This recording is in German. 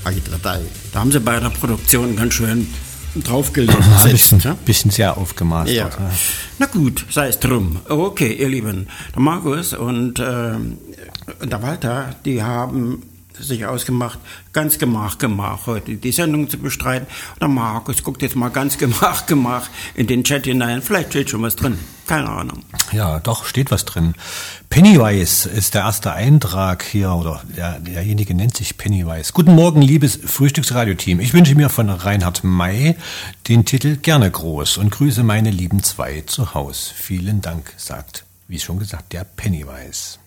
Da haben sie bei der Produktion ganz schön draufgelegt. Ein bisschen sehr aufgemastert. Ja. Ja. Na gut, sei es drum. Okay, ihr Lieben, der Markus und der Walter, die haben sich ausgemacht, ganz gemach heute die Sendung zu bestreiten. Und der Markus guckt jetzt mal ganz gemach in den Chat hinein. Vielleicht steht schon was drin. Keine Ahnung. Ja, doch, steht was drin. Pennywise ist der erste Eintrag hier, oder derjenige nennt sich Pennywise. Guten Morgen, liebes Frühstücksradio-Team. Ich wünsche mir von Reinhard May den Titel Gerne groß und grüße meine lieben zwei zu Haus. Vielen Dank, sagt, wie schon gesagt, der Pennywise.